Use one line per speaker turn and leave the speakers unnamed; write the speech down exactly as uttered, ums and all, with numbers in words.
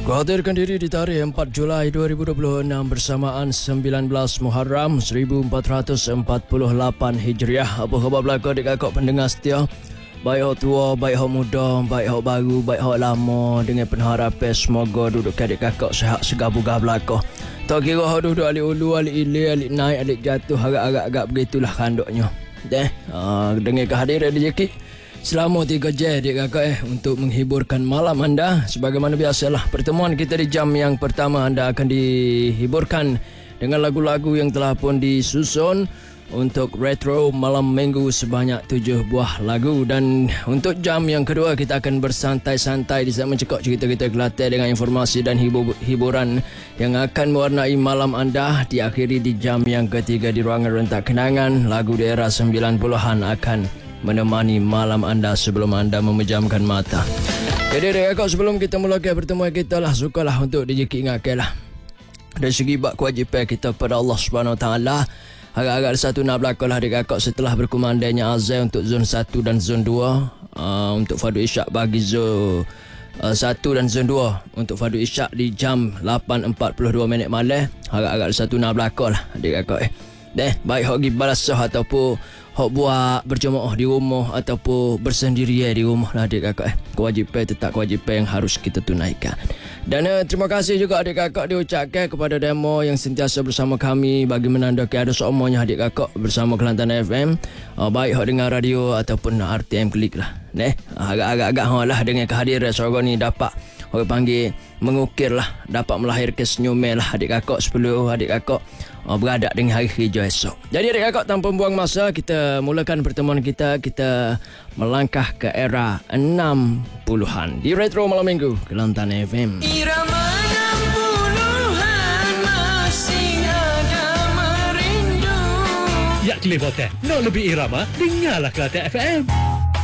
Kuhadirkan diri di tarikh empat Julai dua ribu dua puluh enam bersamaan sembilan belas Muharram seribu empat ratus empat puluh lapan Hijriah. Apa khabar berlaku adik-akak pendengar setia? Baik hak tua, baik hak muda, baik hak baru, baik hak lama, dengan pengharapan semoga duduk adik-akak sehat segar bugar belaka. Tak kira hak duduk alik ulu, alik ilir, alik naik, alik jatuh, agak-agak begitulah kanduknya. Deh, uh, dengan kehadiran rezeki selama tiga jam adik-kakak eh untuk menghiburkan malam anda. Sebagaimana biasalah, pertemuan kita di jam yang pertama anda akan dihiburkan dengan lagu-lagu yang telah pun disusun untuk retro malam minggu sebanyak tujuh buah lagu. Dan untuk jam yang kedua kita akan bersantai-santai di saat mencekok cerita-cerita Kelantan dengan informasi dan hibur- hiburan yang akan mewarnai malam anda. Diakhiri di jam yang ketiga di ruangan rentak kenangan, lagu di era sembilan puluhan akan menemani malam anda sebelum anda memejamkan mata. Jadi rekan, sebelum kita mulakan pertemuan kita lah, sukalah untuk dijeki ingatkan lah, dari segi bak kewajipan kita pada Allah Subhanahu Wa Taala, agak-agak satu nak berlaku lah rekan, setelah berkumandainya azan untuk zon satu dan zon dua, uh, untuk fardu isyak bagi zon uh, satu dan zon dua, untuk fardu isyak di jam lapan empat puluh dua minit malam, agak-agak satu nak berlaku lah rekan eh. Deh, baik hok pergi balasah ataupun hok buat berjemaah di rumah ataupun bersendirian di rumah lah adik-kakak eh. Kewajipan tetap kewajipan yang harus kita tunaikan. Dan uh, terima kasih juga adik-kakak diucapkan kepada demo yang sentiasa bersama kami bagi menandakan ada semuanya adik-kakak bersama Kelantan F M. Uh, baik hok dengar radio ataupun R T M Klik lah. Neh, agak-agak hok lah dengan kehadiran seorang ni dapat orang panggil mengukir lah, dapat melahirkan senyuman lah adik-kakak sebelum adik-kakak uh, beradak dengan hari kerja esok. Jadi adik-kakak, tanpa buang masa, kita mulakan pertemuan kita. Kita melangkah ke era enam puluhan di Retro Malam Minggu Kelantan F M.
Irama enam puluhan masih ada merindu.
Ya, Kelibotan, nak lebih irama, dengarlah Kelantan F M.